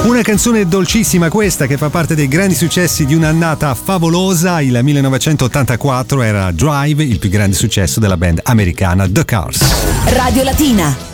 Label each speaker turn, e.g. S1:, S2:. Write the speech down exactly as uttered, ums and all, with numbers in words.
S1: Una canzone dolcissima questa, che fa parte dei grandi successi di un'annata favolosa. Il millenovecentottantaquattro era Drive, il più grande successo della band americana The Cars.
S2: Radio Latina.